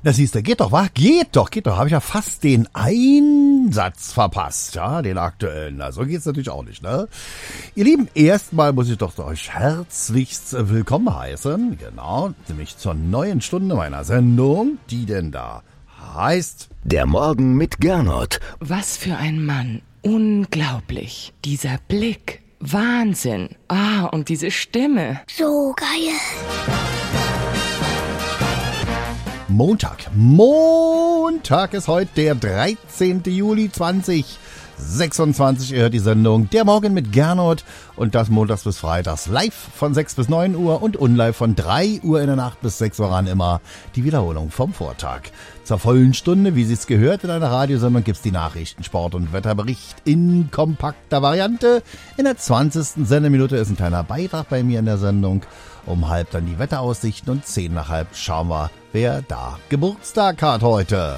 Das siehst du, geht doch, wa? Geht doch. Habe ich ja fast den Einsatz verpasst, ja, den aktuellen. Na, so geht's natürlich auch nicht, ne? Ihr Lieben, erstmal muss ich doch euch herzlichst willkommen heißen, genau, nämlich zur neuen Stunde meiner Sendung, die denn da heißt... Der Morgen mit Gernot. Was für ein Mann. Unglaublich. Dieser Blick. Wahnsinn. Ah, und diese Stimme. So geil. Montag ist heute der 13. Juli 2026. Ihr hört die Sendung Der Morgen mit Gernot und das montags bis freitags live von 6 bis 9 Uhr und unlive von 3 Uhr in der Nacht bis 6 Uhr an immer die Wiederholung vom Vortag. Zur vollen Stunde, wie sich's gehört, in einer Radiosendung gibt's die Nachrichten, Sport und Wetterbericht in kompakter Variante. In der 20. Sendeminute ist ein kleiner Beitrag bei mir in der Sendung. Um halb dann die Wetteraussichten und 10 nach halb schauen wir, wer da Geburtstag hat heute.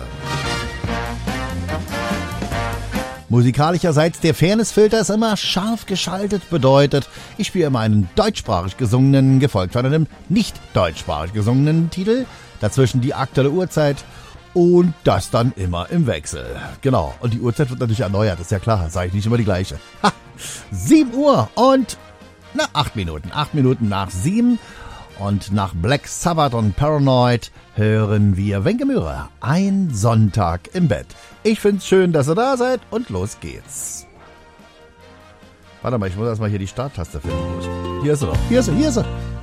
Musikalischerseits der Fairnessfilter ist immer scharf geschaltet, bedeutet, ich spiele immer einen deutschsprachig gesungenen, gefolgt von einem nicht deutschsprachig gesungenen Titel, dazwischen die aktuelle Uhrzeit und das dann immer im Wechsel. Genau, und die Uhrzeit wird natürlich erneuert, ist ja klar, sage ich nicht immer die gleiche. 7 Uhr und 8 Minuten. 8 Minuten nach 7 und nach Black Sabbath und Paranoid hören wir Wenke Mührer. Ein Sonntag im Bett. Ich find's schön, dass ihr da seid und los geht's. Warte mal, ich muss erstmal hier die Starttaste finden. Hier ist sie doch. Hier ist sie.